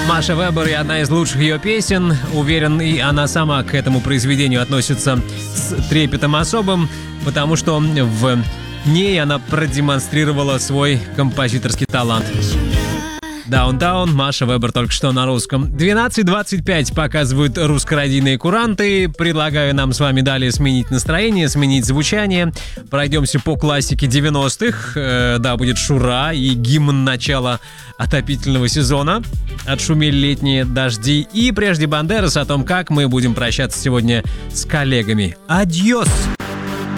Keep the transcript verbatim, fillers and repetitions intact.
Маша Вебер и одна из лучших ее песен. Уверен, и она сама к этому произведению относится с трепетом особым, потому что в ней она продемонстрировала свой композиторский талант. Даунтаун, Маша Вебер только что на русском. двенадцать двадцать пять показывают русско-радийные куранты. Предлагаю нам с вами далее сменить настроение, сменить звучание. Пройдемся по классике девяностых. Э, да, будет Шура и гимн начала отопительного сезона. Отшумели летние дожди. И прежде Бандерас о том, как мы будем прощаться сегодня с коллегами. Адьос!